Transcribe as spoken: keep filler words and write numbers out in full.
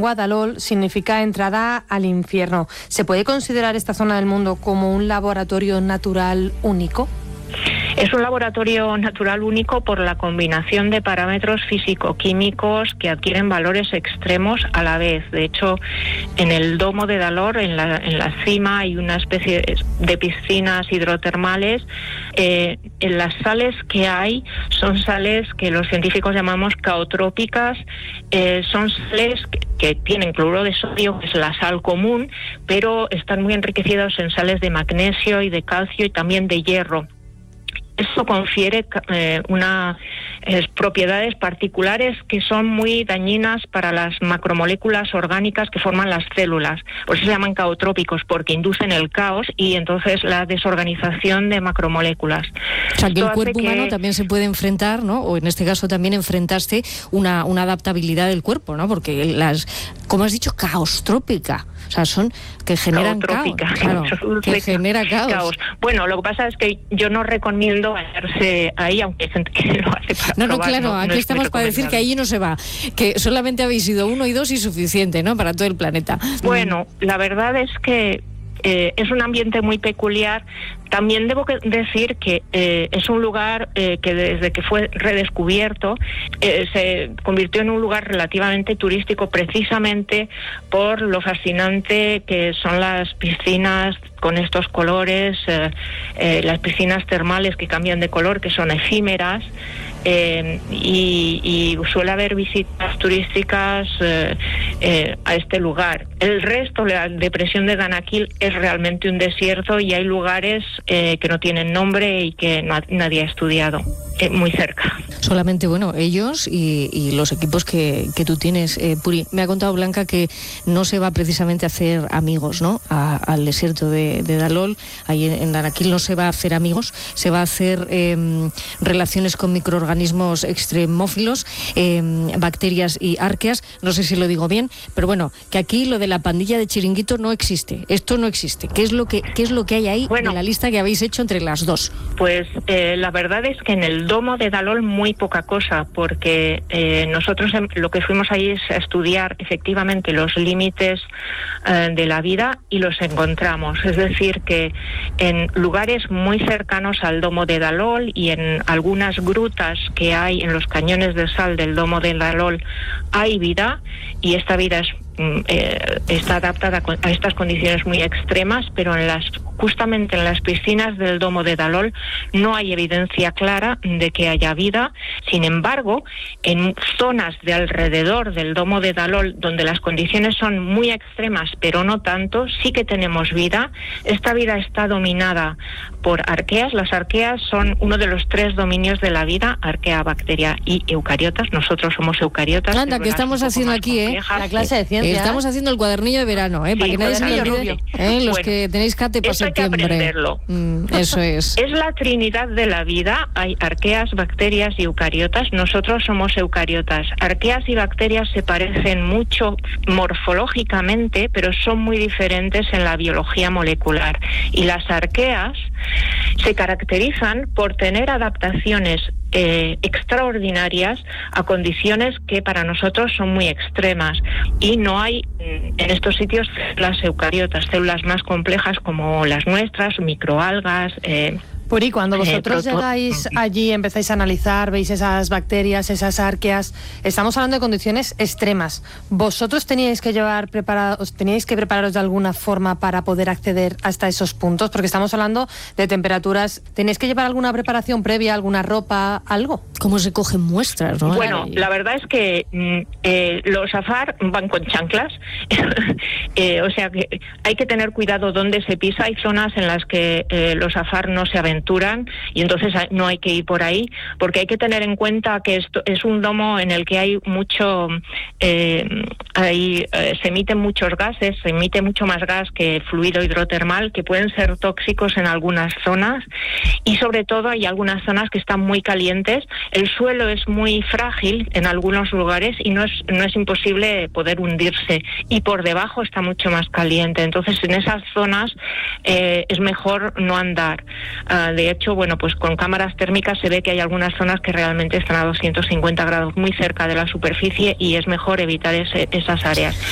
Guadalhol significa entrada al infierno. ¿Se puede considerar esta zona del mundo como un laboratorio natural único? Es un laboratorio natural único por la combinación de parámetros físico-químicos que adquieren valores extremos a la vez. De hecho, en el domo de Dalhor, en la, en la cima, hay una especie de piscinas hidrotermales. Eh, en las sales que hay son sales que los científicos llamamos caotrópicas. Eh, son sales que, que tienen cloruro de sodio, que es la sal común, pero están muy enriquecidos en sales de magnesio y de calcio y también de hierro. Esto confiere eh, unas eh, propiedades particulares que son muy dañinas para las macromoléculas orgánicas que forman las células. Por eso se llaman caotrópicos, porque inducen el caos y entonces la desorganización de macromoléculas. O sea, que Esto el cuerpo que... humano también se puede enfrentar, ¿no? O en este caso también enfrentaste una, una adaptabilidad del cuerpo, ¿no? Porque las, como has dicho, caostrópica. O sea, son que generan caos. Claro, que genera caos. caos. Bueno, lo que pasa es que yo no recomiendo hallarse ahí, aunque hay gente que lo hace para No, no, probar, claro, no, aquí no estamos para decir que allí no se va, que solamente habéis ido uno y dos y suficiente, ¿no? Para todo el planeta. Bueno, la verdad es que eh, es un ambiente muy peculiar. También debo que decir que eh, es un lugar eh, que desde que fue redescubierto eh, se convirtió en un lugar relativamente turístico, precisamente por lo fascinante que son las piscinas con estos colores, eh, eh, las piscinas termales que cambian de color, que son efímeras. Eh, y, y suele haber visitas turísticas eh, eh, a este lugar. El resto, la depresión de Danakil, es realmente un desierto y hay lugares eh, que no tienen nombre y que no, nadie ha estudiado. Eh, muy cerca. Solamente, bueno, ellos y, y los equipos que, que tú tienes. Eh, Puri, me ha contado Blanca que no se va precisamente a hacer amigos, ¿no? A, al desierto de, de Dalhol, ahí en, en Danakil no se va a hacer amigos, se va a hacer eh, relaciones con microorganismos extremófilos, eh, bacterias y arqueas, no sé si lo digo bien, pero bueno, que aquí lo de la pandilla de Chiringuito no existe, esto no existe. ¿Qué es lo que, qué es lo que hay ahí bueno, en la lista que habéis hecho entre las dos? Pues eh, la verdad es que en el domo de Dalhol muy poca cosa, porque eh, nosotros lo que fuimos ahí es a estudiar efectivamente los límites eh, de la vida y los encontramos. Es decir, que en lugares muy cercanos al domo de Dalhol y en algunas grutas que hay en los cañones de sal del domo de Dalhol hay vida, y esta vida es Eh, está adaptada a estas condiciones muy extremas, pero en las justamente en las piscinas del domo de Dalhol no hay evidencia clara de que haya vida. Sin embargo, en zonas de alrededor del domo de Dalhol, donde las condiciones son muy extremas, pero no tanto, sí que tenemos vida. Esta vida está dominada por arqueas. Las arqueas son uno de los tres dominios de la vida: arquea, bacteria y eucariotas. Nosotros somos eucariotas. Anda, que estamos haciendo aquí, ¿eh? La clase de ciencia. Estamos haciendo el cuadernillo de verano, ¿eh? Sí, para que nadie se lo olvide, ¿eh? Los bueno, que tenéis cate para esto septiembre. Hay que aprenderlo. Mm, eso es. Es la trinidad de la vida. Hay arqueas, bacterias y eucariotas. Nosotros somos eucariotas. Arqueas y bacterias se parecen mucho morfológicamente, pero son muy diferentes en la biología molecular. Y las arqueas se caracterizan por tener adaptaciones Eh, extraordinarias a condiciones que para nosotros son muy extremas, y no hay en estos sitios células eucariotas, células más complejas como las nuestras, microalgas. Eh, Puri, cuando vosotros eh, proto- llegáis allí, empezáis a analizar, veis esas bacterias, esas arqueas, estamos hablando de condiciones extremas. ¿Vosotros teníais que llevar preparados, teníais que prepararos de alguna forma para poder acceder hasta esos puntos? Porque estamos hablando de temperaturas. ¿Tenéis que llevar alguna preparación previa, alguna ropa, algo? ¿Cómo se cogen muestras, no? Bueno, la verdad es que eh, los safar van con chanclas, eh, o sea que hay que tener cuidado dónde se pisa. Hay zonas en las que eh, los safar no se aventuran y entonces no hay que ir por ahí, porque hay que tener en cuenta que esto es un domo en el que hay mucho, eh, hay, eh, se emiten muchos gases, se emite mucho más gas que fluido hidrotermal, que pueden ser tóxicos en algunas zonas, y sobre todo hay algunas zonas que están muy calientes. El suelo es muy frágil en algunos lugares y no es, no es imposible poder hundirse, y por debajo está mucho más caliente. Entonces en esas zonas eh, es mejor no andar. Uh, de hecho, bueno, pues con cámaras térmicas se ve que hay algunas zonas que realmente están a doscientos cincuenta grados muy cerca de la superficie, y es mejor evitar ese, esas áreas.